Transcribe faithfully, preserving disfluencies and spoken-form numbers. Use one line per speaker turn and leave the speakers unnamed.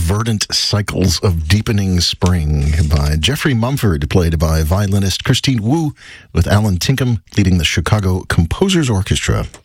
Verdant Cycles of Deepening Spring by Jeffrey Mumford, played by violinist Christine Wu, with Alan Tinkham leading the Chicago Composers Orchestra.